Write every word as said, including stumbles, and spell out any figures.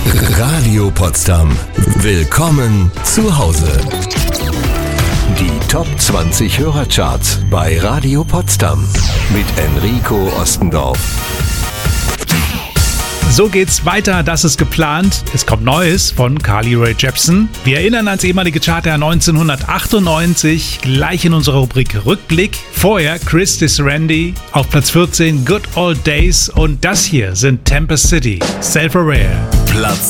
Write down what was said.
Radio Potsdam. Willkommen zu Hause. Die Top zwanzig Hörercharts bei Radio Potsdam mit Enrico Ostendorf. So geht's weiter, das ist geplant. Es kommt Neues von Carly Rae Jepsen. Wir erinnern ans ehemalige Charter neunzehnhundertachtundneunzig, gleich in unserer Rubrik Rückblick. Vorher Chris Randy auf Platz vierzehn, Good Old Days, und das hier sind Tempest City, Self-Aware. Platz